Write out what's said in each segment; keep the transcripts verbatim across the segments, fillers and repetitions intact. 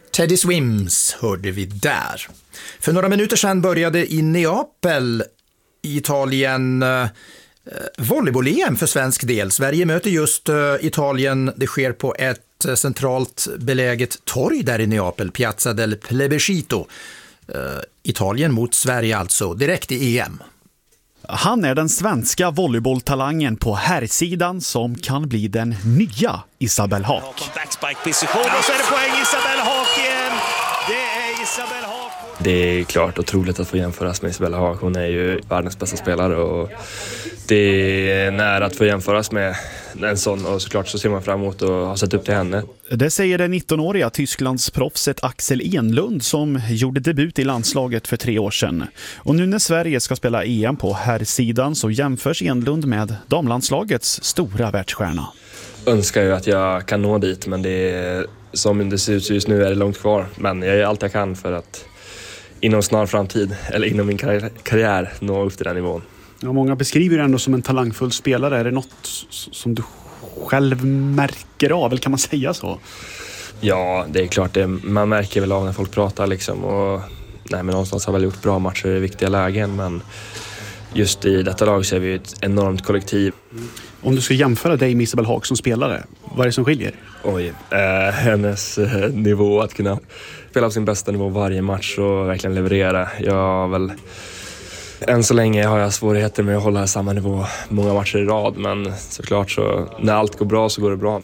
Teddy Swims hörde vi där. För några minuter sedan började i Neapel i Italien eh, volleyboll-E M för svensk del. Sverige möter just eh, Italien. Det sker på ett eh, centralt beläget torg där i Neapel, Piazza del Plebiscito. Eh, Italien mot Sverige alltså, direkt i E M. Han är den svenska volleybolltalangen på herrsidan som kan bli den nya Isabelle Haak. Backspike-position och så är det poäng Isabelle Haak igen. Det är Isabelle Haak. Det är klart otroligt att få jämföras med Isabelle Haak. Hon är ju världens bästa spelare och det är nära att få jämföras med en sån, och såklart så ser man fram emot att ha sett upp till henne. Det säger den nittonåriga Tysklands proffset Axel Enlund som gjorde debut i landslaget för tre år sedan. Och nu när Sverige ska spela E M på herrsidan så jämförs Enlund med damlandslagets stora världsstjärna. Önskar ju att jag kan nå dit, men det är, som det ser ut just nu är det långt kvar. Men jag gör allt jag kan för att inom snar framtid, eller inom min karriär, karriär nå upp till den nivån. Ja, många beskriver det ändå som en talangfull spelare. Är det något som du själv märker av, eller kan man säga så? Ja, det är klart. Det, man märker väl av när folk pratar liksom. Och, nej, men någonstans har väl gjort bra matcher i viktiga lägen, men just i detta lag så är vi ett enormt kollektiv. Om du ska jämföra dig med Isabelle Haak som spelare, vad är det som skiljer? Oj, eh, hennes eh, nivå att kunna spela på sin bästa nivå varje match och verkligen leverera. Jag har väl... Än så länge har jag svårigheter med att hålla samma nivå många matcher i rad, men såklart så när allt går bra så går det bra.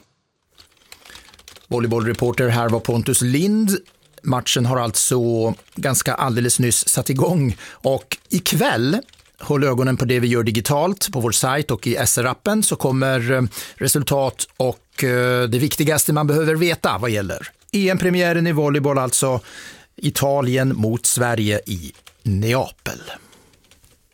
Volleybollreporter här var Pontus Lind. Matchen har alltså ganska alldeles nyss satt igång och ikväll, håll ögonen på det vi gör digitalt på vår sajt och i S R-appen, så kommer resultat och det viktigaste man behöver veta vad gäller E M-premiären i volleyboll, alltså Italien mot Sverige i Neapel.